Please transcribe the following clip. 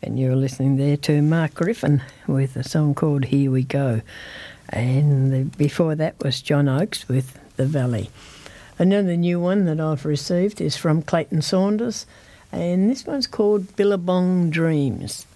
And you're listening there to Mark Griffin with a song called Here We Go. And before that was John Oakes with The Valley. Another new one that I've received is from Clayton Saunders, and this one's called Billabong Dreams.